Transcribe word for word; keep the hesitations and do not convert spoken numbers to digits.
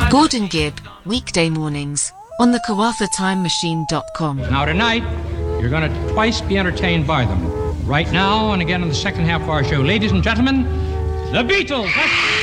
Gordon Gibb, weekday mornings on the Kawartha Time Machine dot com. Now tonight, you're going to twice be entertained by them. Right now and again in the second half of our show. Ladies and gentlemen, the Beatles. Let's